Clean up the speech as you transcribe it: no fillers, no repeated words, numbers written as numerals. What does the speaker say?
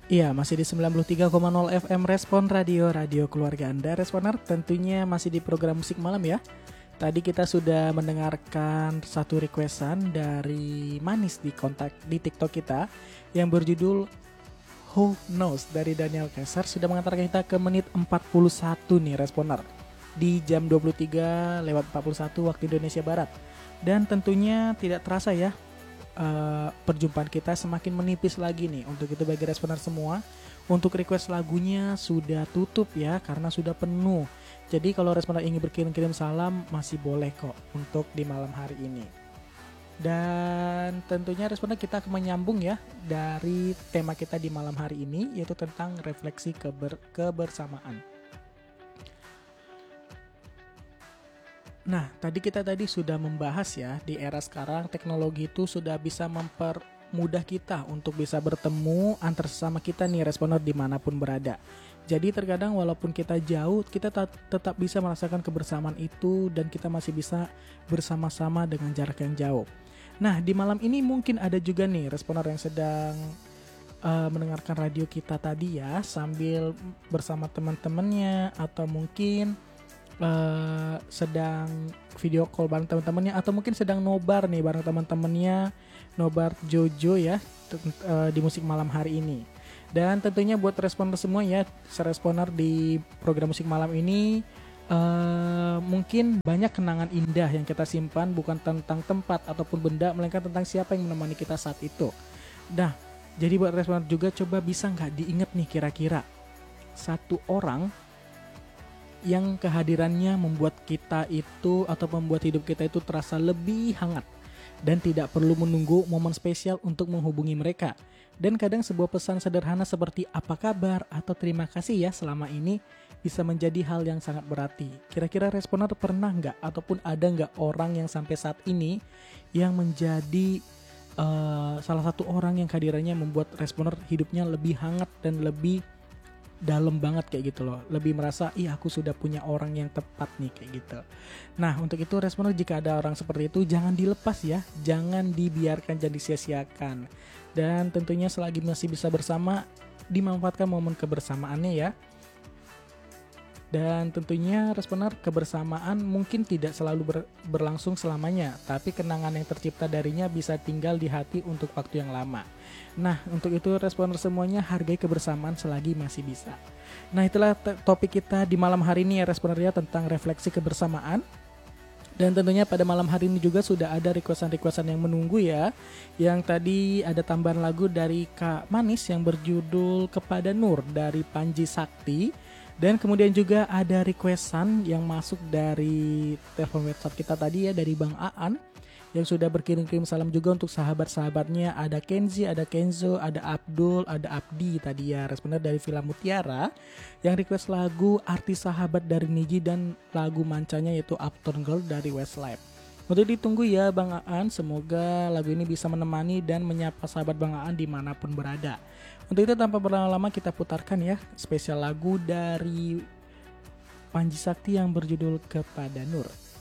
Iya, masih di 93,0 FM Respon Radio, radio keluarga Anda. Responer tentunya masih di program musik malam ya. Tadi kita sudah mendengarkan satu requestan dari Manis di kontak di TikTok kita yang berjudul Who Knows dari Daniel Caesar, sudah mengantarkan kita ke menit 41 nih Responer. Di jam 23:41 waktu Indonesia Barat. Dan tentunya tidak terasa ya, perjumpaan kita semakin menipis lagi nih. Untuk itu bagi Responer semua, untuk request lagunya sudah tutup ya, karena sudah penuh. Jadi kalau Responer ingin berkirim-kirim salam masih boleh kok untuk di malam hari ini. Dan tentunya Responer kita akan menyambung ya dari tema kita di malam hari ini, yaitu tentang refleksi kebersamaan. Nah, kita sudah membahas ya, di era sekarang teknologi itu sudah bisa mempermudah kita untuk bisa bertemu antar sesama kita nih Responer dimanapun berada. Jadi terkadang walaupun kita jauh, kita tetap bisa merasakan kebersamaan itu dan kita masih bisa bersama-sama dengan jarak yang jauh. Nah, di malam ini mungkin ada juga nih Responer yang sedang mendengarkan radio kita tadi ya, sambil bersama teman-temannya atau mungkin sedang video call bareng teman-temannya, atau mungkin sedang nobar nih bareng teman-temannya, nobar Jojo ya di musik malam hari ini. Dan tentunya buat responer semua ya, seresponer di program musik malam ini, mungkin banyak kenangan indah yang kita simpan, bukan tentang tempat ataupun benda, melainkan tentang siapa yang menemani kita saat itu. Nah, jadi buat responer juga, coba bisa nggak diingat nih kira-kira satu orang yang kehadirannya membuat kita itu atau membuat hidup kita itu terasa lebih hangat dan tidak perlu menunggu momen spesial untuk menghubungi mereka. Dan kadang sebuah pesan sederhana seperti apa kabar atau terima kasih ya selama ini bisa menjadi hal yang sangat berarti. Kira-kira responer pernah nggak ataupun ada nggak orang yang sampai saat ini yang menjadi salah satu orang yang kehadirannya membuat responer hidupnya lebih hangat dan lebih dalam banget kayak gitu loh, lebih merasa aku sudah punya orang yang tepat nih kayak gitu. Nah, untuk itu responer, jika ada orang seperti itu jangan dilepas ya, jangan dibiarkan jadi sia-siakan. Dan tentunya selagi masih bisa bersama, dimanfaatkan momen kebersamaannya ya. Dan tentunya responer, kebersamaan mungkin tidak selalu berlangsung selamanya, tapi kenangan yang tercipta darinya bisa tinggal di hati untuk waktu yang lama. Nah, untuk itu responer semuanya, hargai kebersamaan selagi masih bisa. Nah, itulah topik kita di malam hari ini ya responer ya, tentang refleksi kebersamaan. Dan tentunya pada malam hari ini juga sudah ada requestan-requestan yang menunggu ya. Yang tadi ada tambahan lagu dari Kak Manis yang berjudul Kepada Nur dari Panji Sakti. Dan kemudian juga ada requestan yang masuk dari telepon WhatsApp kita tadi ya, dari Bang Aan yang sudah berkirim-kirim salam juga untuk sahabat-sahabatnya. Ada Kenzi, ada Kenzo, ada Abdul, ada Abdi tadi ya, responden dari Villa Mutiara yang request lagu Arti Sahabat dari Niji dan lagu mancanya yaitu Uptown Girl dari Westlife. Untuk ditunggu ya Bang Aan, semoga lagu ini bisa menemani dan menyapa sahabat Bang Aan dimanapun berada. Untuk itu tanpa berlama-lama kita putarkan ya spesial lagu dari Panji Sakti yang berjudul Kepada Nur.